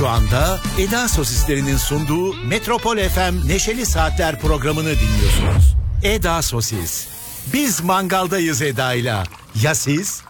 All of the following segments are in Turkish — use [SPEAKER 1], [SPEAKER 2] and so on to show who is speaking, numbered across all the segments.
[SPEAKER 1] Şu anda Eda Sosislerinin sunduğu Metropol FM Neşeli Saatler programını dinliyorsunuz. Eda Sosis. Biz mangaldayız Eda'yla. Ya siz?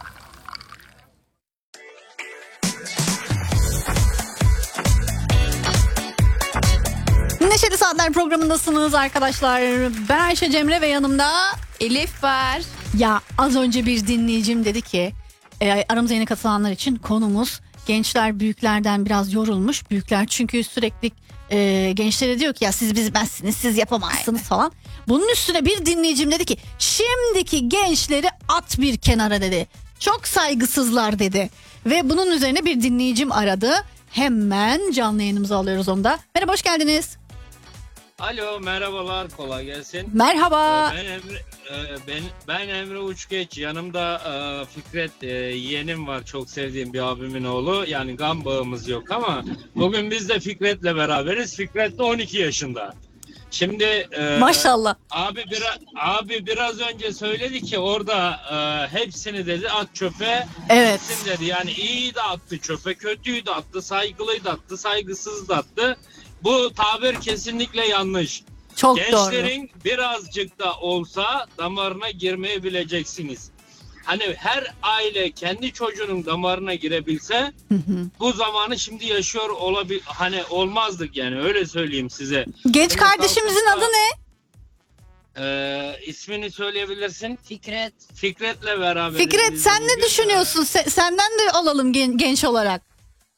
[SPEAKER 2] Neşeli Saatler programındasınız arkadaşlar. Ben Ayşe Cemre ve yanımda
[SPEAKER 3] Elif var.
[SPEAKER 2] Ya az önce bir dinleyicim dedi ki aramıza yeni katılanlar için konumuz gençler büyüklerden biraz yorulmuş. Büyükler çünkü sürekli gençlere diyor ki ya siz bizmezsiniz, siz yapamazsınız falan. Bunun üstüne bir dinleyicim dedi ki şimdiki gençleri at bir kenara dedi. Çok saygısızlar dedi. Ve bunun üzerine bir dinleyicim aradı. Hemen canlı yayınımıza alıyoruz onu da. Merhaba, hoş geldiniz.
[SPEAKER 4] Alo, merhabalar, kolay gelsin.
[SPEAKER 2] Merhaba.
[SPEAKER 4] Ben Emre Uçgeç. Yanımda Fikret yeğenim var, çok sevdiğim bir abimin oğlu. Yani kan bağımız yok ama bugün biz de Fikret'le beraberiz. Fikret de 12 yaşında. Şimdi
[SPEAKER 2] Maşallah.
[SPEAKER 4] Abi biraz önce söyledi ki orada hepsini dedi at çöpe.
[SPEAKER 2] Evet.
[SPEAKER 4] Hepsini dedi. Yani iyi de attı çöpe, kötüyü de attı, saygılıyı da attı, saygısız da attı. Bu tabir kesinlikle yanlış.
[SPEAKER 2] Çok
[SPEAKER 4] Gençlerin
[SPEAKER 2] doğru.
[SPEAKER 4] birazcık da olsa damarına girmeyi bileceksiniz. Hani her aile kendi çocuğunun damarına girebilse bu zamanı şimdi yaşıyor hani olmazdık yani, öyle söyleyeyim size.
[SPEAKER 2] Genç
[SPEAKER 4] Şimdi
[SPEAKER 2] kardeşimizin adı ne?
[SPEAKER 4] İsmini söyleyebilirsin.
[SPEAKER 3] Fikret.
[SPEAKER 4] Fikret'le beraber.
[SPEAKER 2] Fikret, sen ne düşünüyorsun? Senden de alalım genç olarak.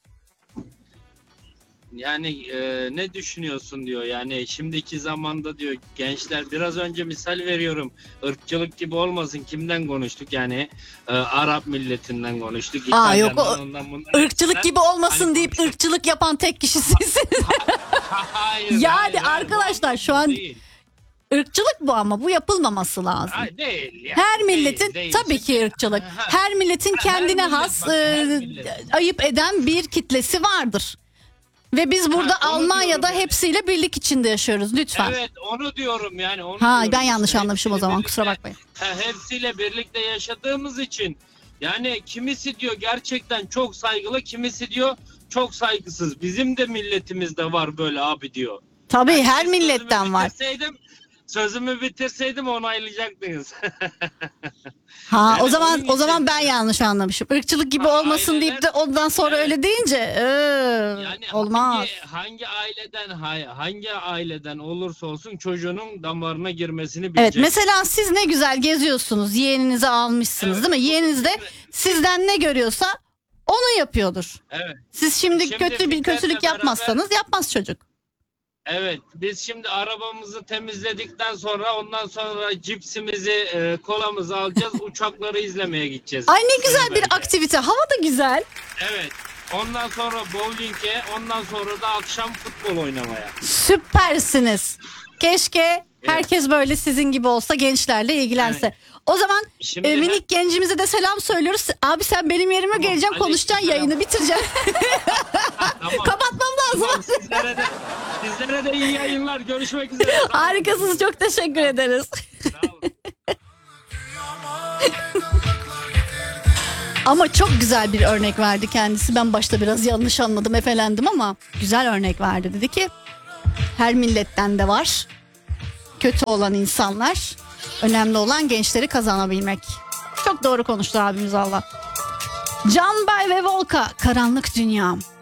[SPEAKER 4] Yani ne düşünüyorsun diyor. Yani şimdiki zamanda diyor gençler, biraz önce misal veriyorum. Irkçılık gibi olmasın, kimden konuştuk yani? Arap milletinden konuştuk.
[SPEAKER 2] Yok o
[SPEAKER 4] ondan
[SPEAKER 2] ırkçılık gibi olmasın
[SPEAKER 4] hani
[SPEAKER 2] deyip ırkçılık yapan tek kişi sizsiniz.
[SPEAKER 4] Hayır.
[SPEAKER 2] Yani arkadaşlar şu an
[SPEAKER 4] değil.
[SPEAKER 2] ırkçılık bu, ama bu yapılmaması lazım.
[SPEAKER 4] Değil. Yani,
[SPEAKER 2] Her milletin
[SPEAKER 4] değil.
[SPEAKER 2] tabii ki ırkçılık. Her milletin kendine
[SPEAKER 4] millet,
[SPEAKER 2] has
[SPEAKER 4] bak, her millet.
[SPEAKER 2] ayıp eden bir kitlesi vardır. Ve biz burada
[SPEAKER 4] onu
[SPEAKER 2] Almanya'da
[SPEAKER 4] diyorum yani.
[SPEAKER 2] hepsiyle birlik içinde yaşıyoruz lütfen.
[SPEAKER 4] Evet, onu diyorum yani. Onu
[SPEAKER 2] Ben
[SPEAKER 4] diyorum.
[SPEAKER 2] yanlış anlamışım o zaman,
[SPEAKER 4] Hepsiyle
[SPEAKER 2] kusura
[SPEAKER 4] birlikte-
[SPEAKER 2] bakmayın.
[SPEAKER 4] Hepsiyle birlikte yaşadığımız için yani kimisi diyor gerçekten çok saygılı, kimisi diyor çok saygısız. Bizim de milletimizde var böyle abi diyor.
[SPEAKER 2] Tabii
[SPEAKER 4] Yani
[SPEAKER 2] her
[SPEAKER 4] siz
[SPEAKER 2] milletten var.
[SPEAKER 4] Sözümü bitirseydim onaylayacaktınız.
[SPEAKER 2] Ha,
[SPEAKER 4] Yani
[SPEAKER 2] o zaman
[SPEAKER 4] onun
[SPEAKER 2] o zaman
[SPEAKER 4] için-
[SPEAKER 2] ben yanlış anlamışım. Irkçılık gibi olmasın deyip de ondan sonra
[SPEAKER 4] Evet.
[SPEAKER 2] öyle deyince
[SPEAKER 4] Yani
[SPEAKER 2] olmaz.
[SPEAKER 4] hangi aileden olursa olsun çocuğunun damarına girmesini
[SPEAKER 2] Evet,
[SPEAKER 4] bilecek.
[SPEAKER 2] mesela siz ne güzel geziyorsunuz. Yeğeninizi almışsınız,
[SPEAKER 4] Evet.
[SPEAKER 2] değil mi? Yeğeniniz de sizden ne görüyorsa onu yapıyordur.
[SPEAKER 4] Evet.
[SPEAKER 2] Siz şimdi
[SPEAKER 4] Şimdi
[SPEAKER 2] kötü bir
[SPEAKER 4] Fikret'le
[SPEAKER 2] kötülük yapmazsanız yapmaz çocuk.
[SPEAKER 4] Evet, biz şimdi arabamızı temizledikten sonra ondan sonra cipsimizi, kolamızı alacağız, uçakları izlemeye gideceğiz.
[SPEAKER 2] Ay ne güzel bir
[SPEAKER 4] Sınıfta.
[SPEAKER 2] aktivite. Hava da güzel.
[SPEAKER 4] Evet. Ondan sonra bowling'e, ondan sonra da akşam futbol oynamaya.
[SPEAKER 2] Süpersiniz. Keşke herkes böyle sizin gibi olsa, gençlerle ilgilense.
[SPEAKER 4] Evet.
[SPEAKER 2] O zaman
[SPEAKER 4] Şimdi
[SPEAKER 2] minik gencimize de selam söylüyoruz. Abi sen benim yerime geleceksin, konuşacaksın,
[SPEAKER 4] aleykümselam.
[SPEAKER 2] yayını bitireceksin.
[SPEAKER 4] Tamam.
[SPEAKER 2] Kapatmam lazım.
[SPEAKER 4] Tamam, sizlere de iyi yayınlar. Görüşmek üzere.
[SPEAKER 2] Harikasınız, çok teşekkür ederiz.
[SPEAKER 4] Sağ olun.
[SPEAKER 2] Ama çok güzel bir örnek verdi kendisi. Ben başta biraz yanlış anladım, efelendim ama güzel örnek verdi. Dedi ki her milletten de var kötü olan insanlar. Önemli olan gençleri kazanabilmek. Çok doğru konuştu abimiz valla. Can Bay ve Volka, Karanlık Dünyam.